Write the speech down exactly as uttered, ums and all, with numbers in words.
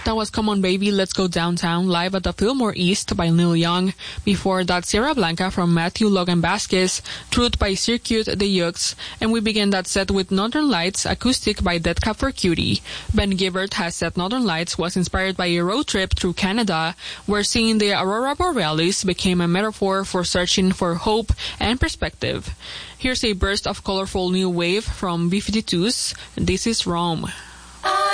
That was Come On Baby, Let's Go Downtown, live at the Fillmore East by Neil Young. Before that, Sierra Blanca from Matthew Logan Vasquez, Truth by Circuit the Yukes, and we began that set with Northern Lights, acoustic by Dead Cap for Cutie. Ben Gibbert has said Northern Lights was inspired by a road trip through Canada, where seeing the Aurora Borealis became a metaphor for searching for hope and perspective. Here's a burst of colorful new wave from B fifty-twos. This is Rome.